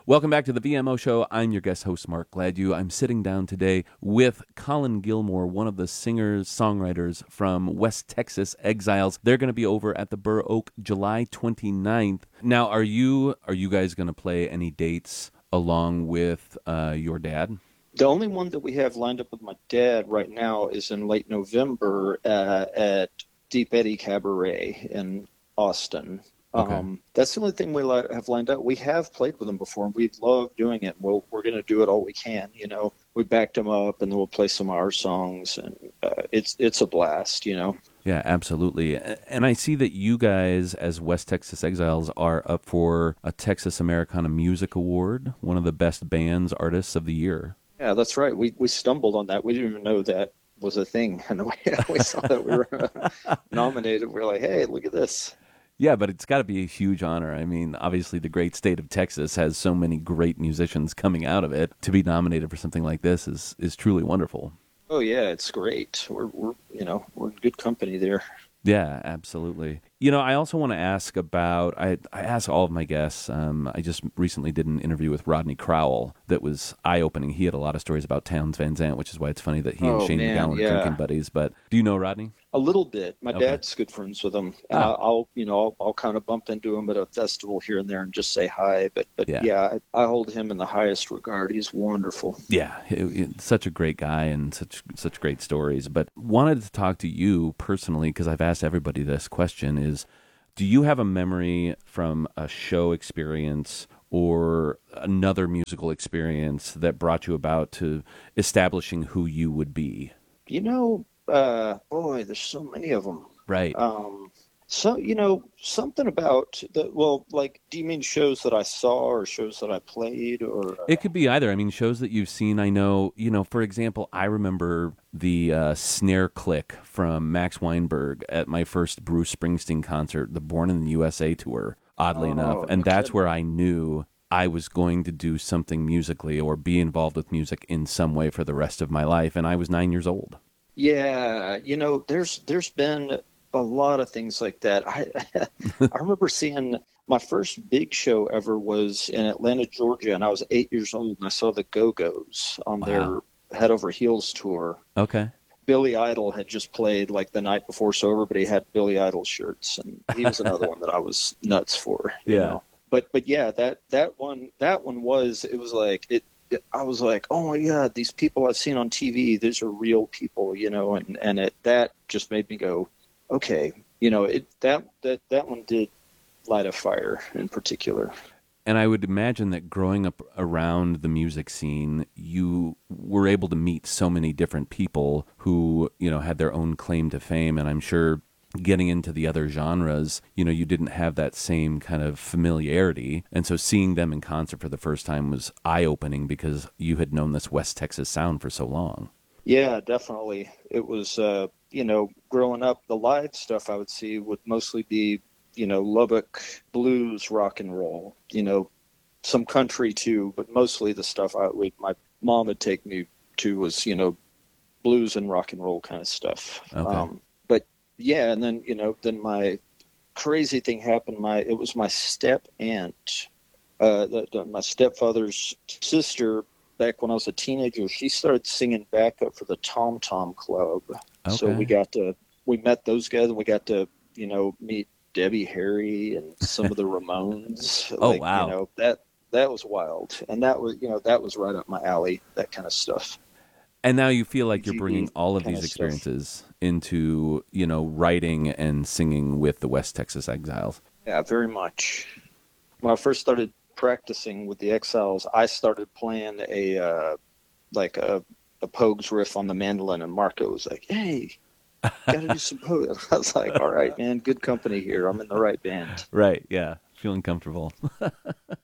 Welcome back to the VMO Show. I'm your guest host, Mark Gladue. I'm sitting down today with Colin Gilmore, one of the singers, songwriters from West Texas Exiles. They're going to be over at the Burr Oak July 29th. Now, are you guys going to play any dates along with your dad? The only one that we have lined up with my dad right now is in late November at Deep Eddy Cabaret in Austin. Okay. That's the only thing we have lined up. We have played with him before, and we love doing it. We're going to do it all we can. We backed him up, and then we'll play some of our songs, and it's a blast. Yeah, absolutely. And I see that you guys, as West Texas Exiles, are up for a Texas Americana Music Award, one of the best bands, artists of the year. Yeah, that's right. We stumbled on that. We didn't even know that was a thing, and we saw that we were nominated. We're like, hey, look at this. Yeah, but it's got to be a huge honor. I mean, obviously, the great state of Texas has so many great musicians coming out of it. To be nominated for something like this is truly wonderful. Oh yeah, it's great. We're in good company there. Yeah, absolutely. I also want to ask about, I ask all of my guests, I just recently did an interview with Rodney Crowell that was eye-opening. He had a lot of stories about Towns Van Zandt, which is why it's funny that he and Oh Shane man, McGowan are yeah. drinking buddies. But do you know Rodney? A little bit. My Okay. dad's good friends with him, and Ah, I'll kind of bump into him at a festival here and there and just say hi. But yeah. yeah, I hold him in the highest regard. He's wonderful. Yeah, such a great guy and such great stories. But wanted to talk to you personally because I've asked everybody this question: is do you have a memory from a show experience or another musical experience that brought you about to establishing who you would be? Boy, there's so many of them. Right. Something about like, do you mean shows that I saw or shows that I played or? It could be either. I mean, shows that you've seen. I know, for example, I remember the snare click from Max Weinberg at my first Bruce Springsteen concert, the Born in the USA tour, oddly enough. Oh, no And that's kidding. where I knew I was going to do something musically or be involved with music in some way for the rest of my life. And I was 9 years old. Yeah, there's been a lot of things like that. I remember seeing my first big show ever was in Atlanta, Georgia, and I was 8 years old, and I saw the Go-Go's on their Wow. Head Over Heels tour. Okay. Billy Idol had just played like the night before, so everybody had Billy Idol shirts, and he was another one that I was nuts for, Yeah. But yeah, that one was, it was like I was like, oh my God, these people I've seen on TV, these are real people, that just made me go, okay, that one did light a fire in particular. And I would imagine that growing up around the music scene, you were able to meet so many different people who, had their own claim to fame. And I'm sure getting into the other genres, you didn't have that same kind of familiarity. And so seeing them in concert for the first time was eye-opening because you had known this West Texas sound for so long. Yeah, definitely. It was, growing up, the live stuff I would see would mostly be, Lubbock blues, rock and roll, some country too, but mostly the stuff my mom would take me to was, blues and rock and roll kind of stuff. Okay. But yeah, and then, then my crazy thing happened. It was my step aunt, my stepfather's sister. Back when I was a teenager, she started singing backup for the Tom Tom Club. So Okay. we met those guys, and we got to, meet Debbie Harry and some of the Ramones. Oh, Like, wow. that was wild. And that was right up my alley, that kind of stuff. And now you feel like you're bringing UGB all of kind these of stuff. experiences into, writing and singing with the West Texas Exiles. Yeah, very much. When I first started practicing with the Exiles, I started playing a Pogues riff on the mandolin, and Marco was like, "Hey, gotta do some Pogues." I was like, "All right, man, good company here. I'm in the right band." Right. Yeah. Feeling comfortable.